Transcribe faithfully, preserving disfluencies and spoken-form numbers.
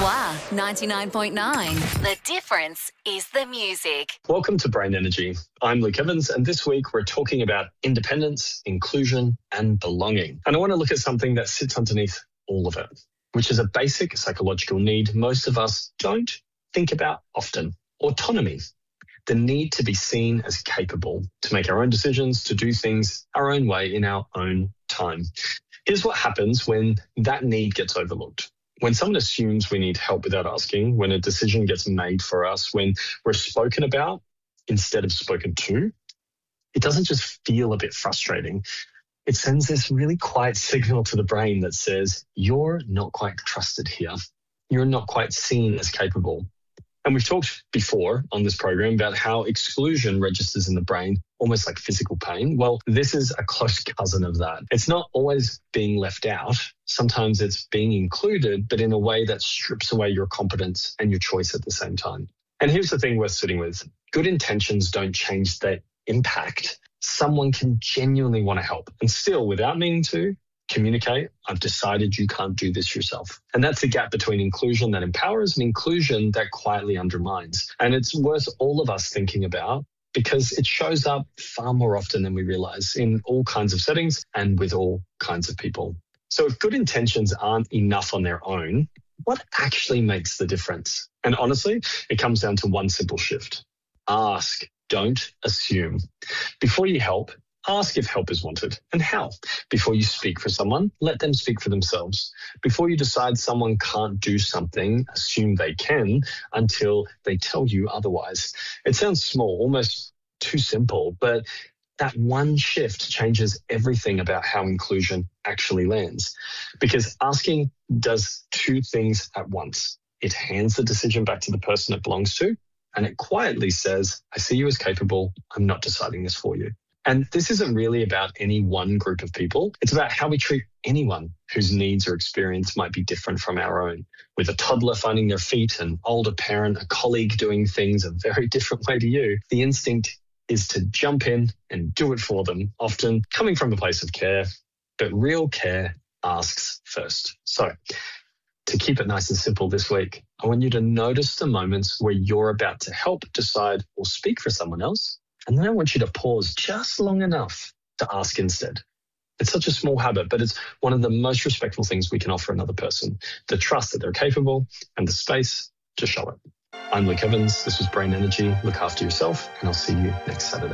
Francois, ninety-nine point nine. The difference is the music. Welcome to Brain Energy. I'm Luke Evans, and this week we're talking about independence, inclusion, and belonging. And I want to look at something that sits underneath all of it, which is a basic psychological need most of us don't think about often: autonomy. The need to be seen as capable, to make our own decisions, to do things our own way in our own time. Here's what happens when that need gets overlooked. When someone assumes we need help without asking, when a decision gets made for us, when we're spoken about instead of spoken to, it doesn't just feel a bit frustrating. It sends this really quiet signal to the brain that says, you're not quite trusted here. You're not quite seen as capable. And we've talked before on this program about how exclusion registers in the brain almost like physical pain. Well, this is a close cousin of that. It's not always being left out. Sometimes it's being included, but in a way that strips away your competence and your choice at the same time. And here's the thing worth sitting with. Good intentions don't change that impact. Someone can genuinely want to help and still, without meaning to, communicate, I've decided you can't do this yourself. And that's the gap between inclusion that empowers and inclusion that quietly undermines. And it's worth all of us thinking about because it shows up far more often than we realize in all kinds of settings and with all kinds of people. So if good intentions aren't enough on their own, what actually makes the difference? And honestly, it comes down to one simple shift. Ask, don't assume. Before you help, ask if help is wanted and how. Before you speak for someone, let them speak for themselves. Before you decide someone can't do something, assume they can until they tell you otherwise. It sounds small, almost too simple, but that one shift changes everything about how inclusion actually lands. Because asking does two things at once. It hands the decision back to the person it belongs to, and it quietly says, I see you as capable. I'm not deciding this for you. And this isn't really about any one group of people. It's about how we treat anyone whose needs or experience might be different from our own. With a toddler finding their feet, an older parent, a colleague doing things a very different way to you, the instinct is to jump in and do it for them, often coming from a place of care. But real care asks first. So to keep it nice and simple this week, I want you to notice the moments where you're about to help, decide, or speak for someone else. And then I want you to pause just long enough to ask instead. It's such a small habit, but it's one of the most respectful things we can offer another person. The trust that they're capable and the space to show it. I'm Luke Evans. This was Brain Energy. Look after yourself, and I'll see you next Saturday.